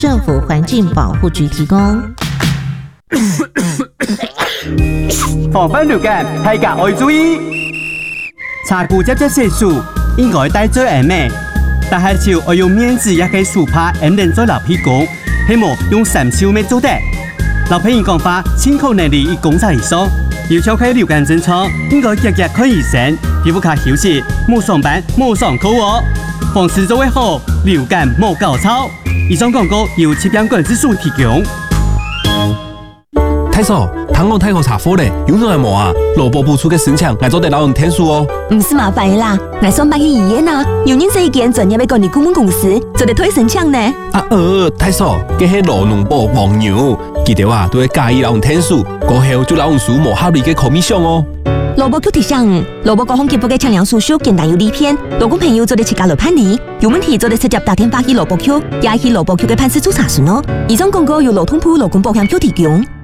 政府环境保护局提供。 防范流感，大家要注意。查顾接岁數，應該戴嘴眼咩？但係就要用面子也可以手拍眼睛做老屁股，希望用3手咩做得。老朋友講話，清口能力1公尺以上，要超開流感症狀，應該日日看醫生，皮膚卡休息，莫上班，莫上課哦。防治做得好，流感莫搞臭。以上廣告由疾病管制署提供。 太嫂，糖我太好查貨咧，有人係冇啊？勞保部出嘅申請，我做得老人天數哦。 唔是麻煩啦，我上班去醫院啊，有人這一間專業嘅管理顧問公司做得推申請呢。 太嫂，佢係勞農部黃牛，記得啊，都會介意老人天數，過後就老人數無合理嘅 commission 哦。 勞保局提醒，勞保各項給付嘅測量書屬簡單有利騙，勞工朋友做得自家來判理，有問題做得直接打電話去勞保局，也去勞保局嘅辦事處查詢哦。以上廣告由勞通部勞工保險局提供。